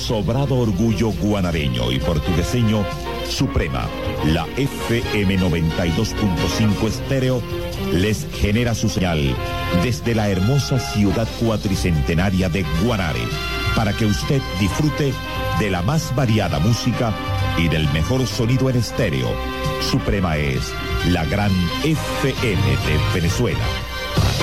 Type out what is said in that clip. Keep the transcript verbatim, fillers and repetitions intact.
sobrado orgullo guanareño y portugueseño, Suprema, la F M noventa y dos punto cinco estéreo, les genera su señal desde la hermosa ciudad cuatricentenaria de Guanare, para que usted disfrute de la más variada música y del mejor sonido en estéreo. Suprema es la gran F M de Venezuela.